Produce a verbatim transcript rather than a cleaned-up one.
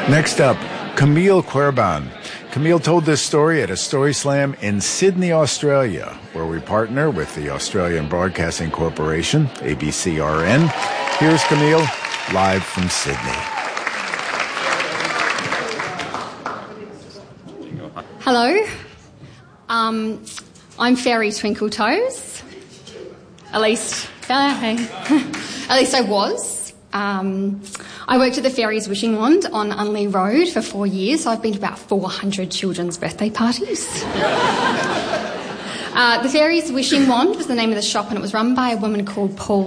Next up, Camille Querban. Camille told this story at a Story Slam in Sydney, Australia, where we partner with the Australian Broadcasting Corporation, A B C R N. Here's Camille, live from Sydney. Hello. Um, I'm Fairy Twinkletoes. At least, uh, hey. At least I was. Um, I worked at the Fairies Wishing Wand on Unley Road for four years, so I've been to about four hundred children's birthday parties. uh, the Fairies Wishing Wand was the name of the shop, and it was run by a woman called Paul